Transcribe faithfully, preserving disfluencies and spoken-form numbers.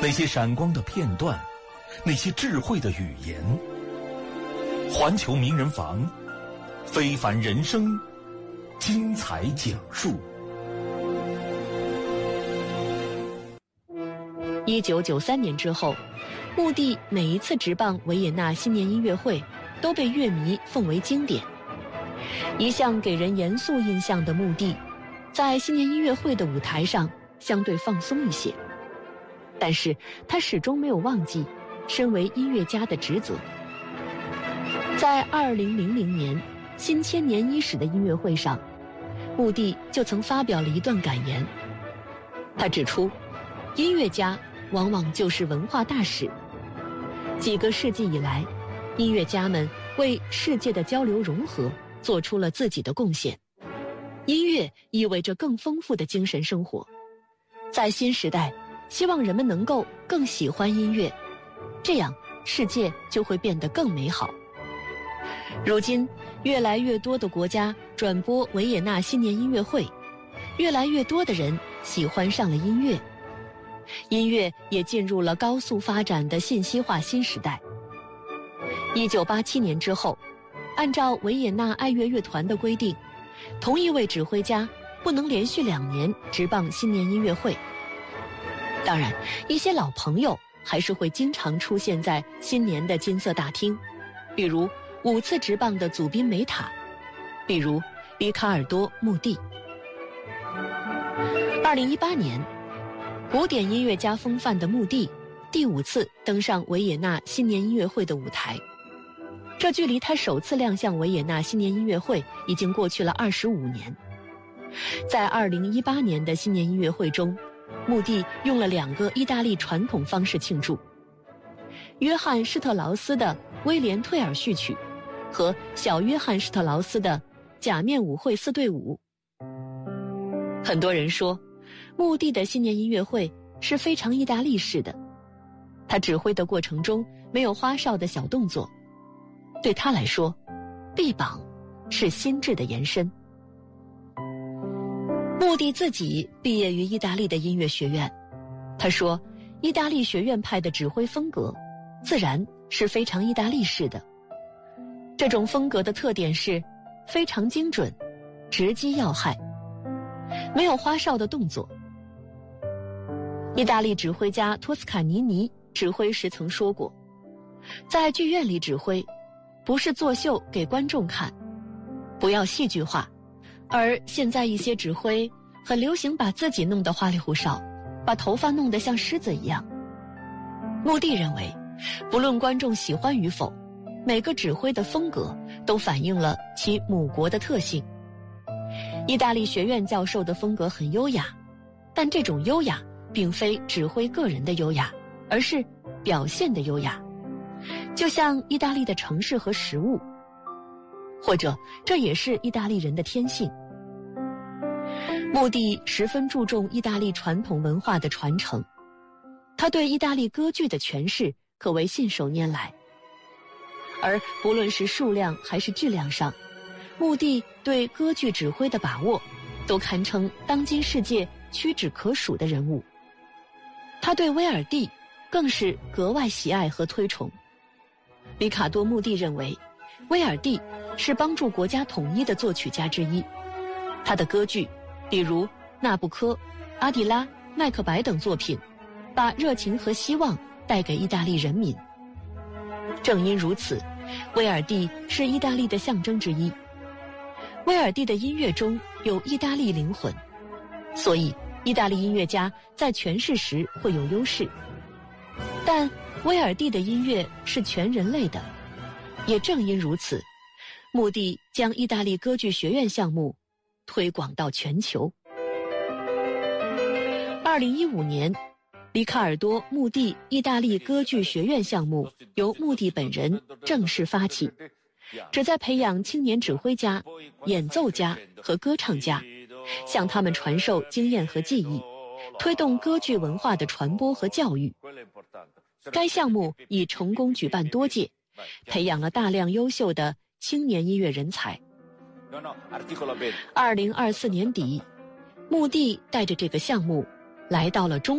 那些闪光的片段，那些智慧的语言。环球名人房，非凡人生，精彩讲述。 一九九三年之后，穆蒂每一次执棒维也纳新年音乐会都被乐迷奉为经典。一向给人严肃印象的穆蒂，在新年音乐会的舞台上相对放松一些，但是他始终没有忘记身为音乐家的职责。在二零零零年新千年伊始的音乐会上，穆蒂就曾发表了一段感言。他指出，音乐家往往就是文化大使。几个世纪以来，音乐家们为世界的交流融合做出了自己的贡献。音乐意味着更丰富的精神生活。在新时代，希望人们能够更喜欢音乐，这样世界就会变得更美好。如今，越来越多的国家转播维也纳新年音乐会，越来越多的人喜欢上了音乐。音乐也进入了高速发展的信息化新时代。一九八七年之后，按照维也纳爱乐乐团的规定，同一位指挥家不能连续两年执棒新年音乐会。当然，一些老朋友还是会经常出现在新年的金色大厅，比如五次执棒的祖宾梅塔，比如里卡尔多·穆蒂。二零一八年，古典音乐家风范的穆蒂第五次登上维也纳新年音乐会的舞台，这距离他首次亮相维也纳新年音乐会已经过去了二十五年。在二零一八年的新年音乐会中，穆蒂用了两个意大利传统方式庆祝：约翰施特劳斯的威廉退尔序曲和小约翰施特劳斯的假面舞会四对舞。很多人说，穆蒂的新年音乐会是非常意大利式的，他指挥的过程中没有花哨的小动作。对他来说，臂膀是心智的延伸。穆蒂自己毕业于意大利的音乐学院，他说，意大利学院派的指挥风格自然是非常意大利式的。这种风格的特点是非常精准，直击要害，没有花哨的动作。意大利指挥家托斯卡尼尼指挥时曾说过，在剧院里指挥不是作秀给观众看，不要戏剧化。而现在一些指挥很流行把自己弄得花里胡哨，把头发弄得像狮子一样。穆蒂认为，不论观众喜欢与否，每个指挥的风格都反映了其母国的特性。意大利学院教授的风格很优雅，但这种优雅并非指挥个人的优雅，而是表现的优雅，就像意大利的城市和食物，或者这也是意大利人的天性。穆蒂十分注重意大利传统文化的传承，他对意大利歌剧的诠释可谓信手拈来，而不论是数量还是质量上，穆蒂对歌剧指挥的把握都堪称当今世界屈指可数的人物。他对威尔第更是格外喜爱和推崇。里卡多·穆蒂认为，威尔第是帮助国家统一的作曲家之一，他的歌剧比如《纳布科》《阿蒂拉》《麦克白》等作品，把热情和希望带给意大利人民。正因如此，威尔第是意大利的象征之一。威尔第的音乐中有意大利灵魂，所以意大利音乐家在诠释时会有优势。但威尔第的音乐是全人类的，也正因如此，穆蒂将意大利歌剧学院项目推广到全球。二零一五年，里卡尔多·穆蒂意大利歌剧学院项目由穆蒂本人正式发起，旨在培养青年指挥家、演奏家和歌唱家，向他们传授经验和技艺，推动歌剧文化的传播和教育。该项目已成功举办多届，培养了大量优秀的青年音乐人才。二零二四年底，穆蒂带着这个项目来到了中